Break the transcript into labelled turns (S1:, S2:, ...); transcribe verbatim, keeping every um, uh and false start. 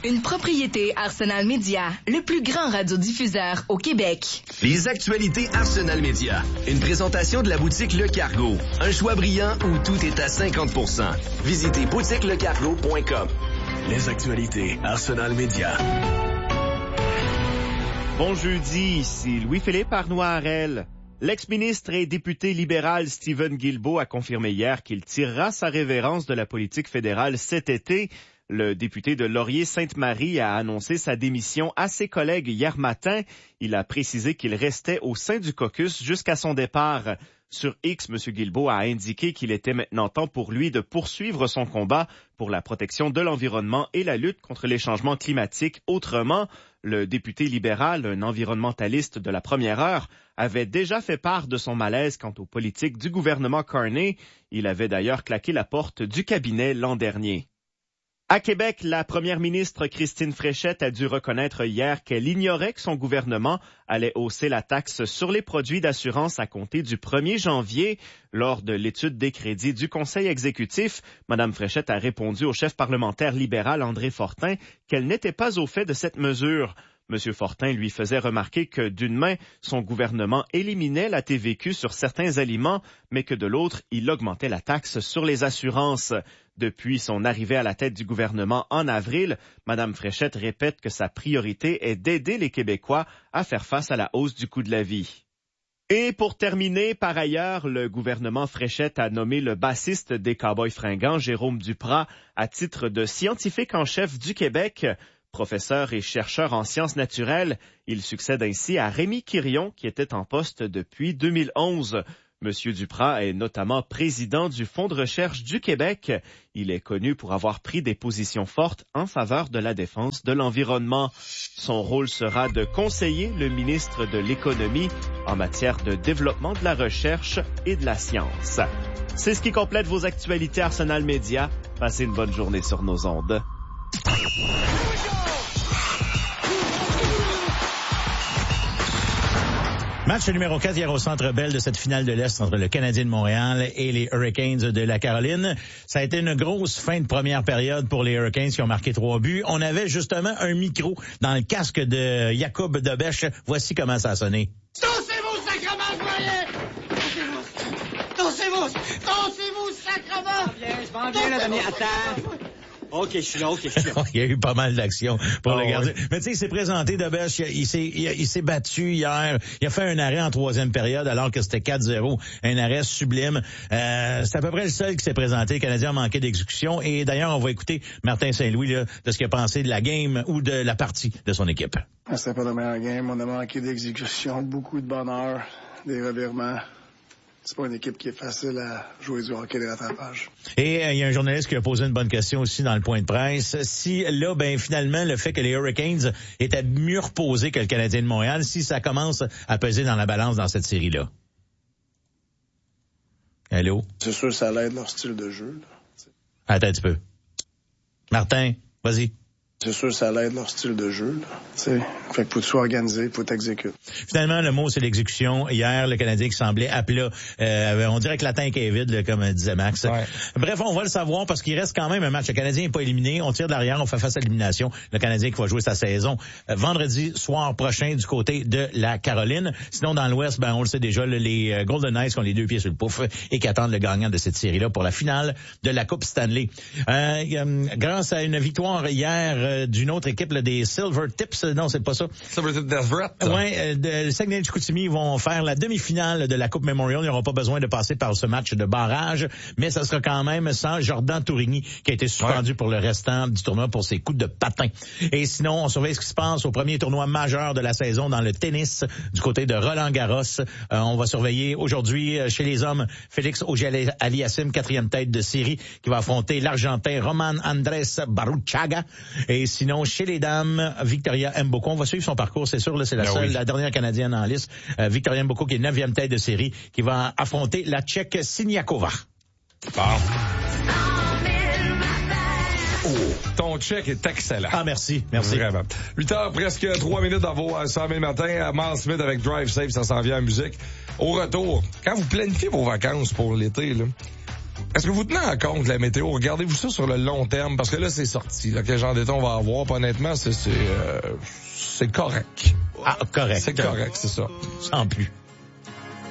S1: Une propriété Arsenal Média, le plus grand radiodiffuseur au Québec.
S2: Les actualités Arsenal Média. Une présentation de la boutique Le Cargo. Un choix brillant où tout est à cinquante pour cent. Visitez boutique le cargo point com. Les actualités Arsenal Média.
S3: Bon jeudi, ici Louis-Philippe Arnois-Harel. L'ex-ministre et député libéral Stephen Guilbeault a confirmé hier qu'il tirera sa révérence de la politique fédérale cet été. Le député de Laurier-Sainte-Marie a annoncé sa démission à ses collègues hier matin. Il a précisé qu'il restait au sein du caucus jusqu'à son départ. Sur X, M. Guilbeault a indiqué qu'il était maintenant temps pour lui de poursuivre son combat pour la protection de l'environnement et la lutte contre les changements climatiques. Autrement, le député libéral, un environnementaliste de la première heure, avait déjà fait part de son malaise quant aux politiques du gouvernement Carney. Il avait d'ailleurs claqué la porte du cabinet l'an dernier. À Québec, la première ministre Christine Fréchette a dû reconnaître hier qu'elle ignorait que son gouvernement allait hausser la taxe sur les produits d'assurance à compter du premier janvier. Lors de l'étude des crédits du Conseil exécutif, Mme Fréchette a répondu au chef parlementaire libéral André Fortin qu'elle n'était pas au fait de cette mesure. M. Fortin lui faisait remarquer que, d'une main, son gouvernement éliminait la T V Q sur certains aliments, mais que de l'autre, il augmentait la taxe sur les assurances. Depuis son arrivée à la tête du gouvernement en avril, Mme Fréchette répète que sa priorité est d'aider les Québécois à faire face à la hausse du coût de la vie. Et pour terminer, par ailleurs, le gouvernement Fréchette a nommé le bassiste des Cowboys fringants, Jérôme Duprat, à titre de scientifique en chef du Québec. Professeur et chercheur en sciences naturelles, il succède ainsi à Rémi Quirion, qui était en poste depuis deux mille onze. Monsieur Duprat est notamment président du Fonds de recherche du Québec. Il est connu pour avoir pris des positions fortes en faveur de la défense de l'environnement. Son rôle sera de conseiller le ministre de l'Économie en matière de développement de la recherche et de la science. C'est ce qui complète vos actualités Arsenal Média. Passez une bonne journée sur nos ondes.
S4: Match numéro quatre hier au Centre Bell de cette finale de l'Est entre le Canadien de Montréal et les Hurricanes de la Caroline. Ça a été une grosse fin de première période pour les Hurricanes qui ont marqué trois buts. On avait justement un micro dans le casque de Jacob Dobèche. Voici comment ça a sonné.
S5: Tossez-vous, sacrement, voyez! Tossez-vous! Tossez-vous, sacrement! Je m'en viens, je m'en viens, là, Denis. Attends. OK, je suis là, OK, je suis là.
S4: Il y a eu pas mal d'actions pour
S5: oh,
S4: le gardien.
S5: Oui.
S4: Mais tu sais, il s'est présenté, Dobèche, il, il, s'est, il, il s'est battu hier. Il a fait un arrêt en troisième période alors que c'était quatre zéro. Un arrêt sublime. Euh, c'est à peu près le seul qui s'est présenté. Le Canadien a manqué d'exécution. Et d'ailleurs, on va écouter Martin Saint-Louis là, de ce qu'il a pensé de la game ou de la partie de son équipe.
S6: C'était pas la meilleure game. On a manqué d'exécution, beaucoup de bonheur, des revirements. C'est pas une équipe qui est facile à jouer du hockey de rattrapage.
S4: Et il euh, y a un journaliste qui a posé une bonne question aussi dans le point de presse. Si là, ben finalement, le fait que les Hurricanes étaient mieux reposés que le Canadien de Montréal, si ça commence à peser dans la balance dans cette série-là. Allô?
S6: C'est sûr que ça l'aide leur style de jeu. Là.
S4: Attends un petit peu. Martin, vas-y.
S6: C'est sûr que ça l'aide leur style de jeu. Là. T'sais. Fait que faut que tu sois organisé, faut t'exécuter.
S4: Finalement, le mot, c'est l'exécution. Hier, le Canadien qui semblait à plat. Euh, on dirait que la tank est vide, là, comme disait Max. Ouais. Bref, on va le savoir parce qu'il reste quand même un match. Le Canadien n'est pas éliminé. On tire de l'arrière, on fait face à l'élimination. Le Canadien qui va jouer sa saison euh, vendredi soir prochain du côté de la Caroline. Sinon, dans l'Ouest, ben on le sait déjà, là, les euh, Golden Knights qui ont les deux pieds sur le pouf et qui attendent le gagnant de cette série-là pour la finale de la Coupe Stanley. Euh, euh, grâce à une victoire hier euh, d'une autre équipe, là, des Silver Tips, non, c'est pas ça.
S7: Silver Tips Desperate.
S4: Ouais, euh, le Saguenay-Chicoutimi vont faire la demi-finale de la Coupe Memorial. Ils n'auront pas besoin de passer par ce match de barrage, mais ça sera quand même sans Jordan Tourigny qui a été suspendu ouais. pour le restant du tournoi pour ses coups de patin. Et sinon, on surveille ce qui se passe au premier tournoi majeur de la saison dans le tennis du côté de Roland-Garros. Euh, on va surveiller aujourd'hui euh, chez les hommes Félix Auger-Aliassime, quatrième tête de série, qui va affronter l'Argentin Roman Andrés Baruchaga. Et sinon, chez les dames, Victoria Mboko. On va suivre son parcours, c'est sûr, là, c'est la ben seule, oui. la dernière Canadienne en liste. Euh, Victoria Mboko, qui est neuvième tête de série, qui va affronter la Tchèque Siniakova.
S7: Bon. Oh, ton check est excellent.
S4: Ah, merci, merci.
S7: Vraiment. huit heures, presque trois minutes dans vos cent mille matin. Marc Smith avec Drive Safe, ça s'en vient en musique. Au retour, quand vous planifiez vos vacances pour l'été, là, Est-ce que vous tenez en compte la météo? Regardez-vous ça sur le long terme, parce que là, c'est sorti. Là, quel genre d'été on va avoir? Puis honnêtement, c'est, c'est, euh, c'est correct.
S4: Ah, correct.
S7: C'est correct, c'est ça.
S4: Sans plus.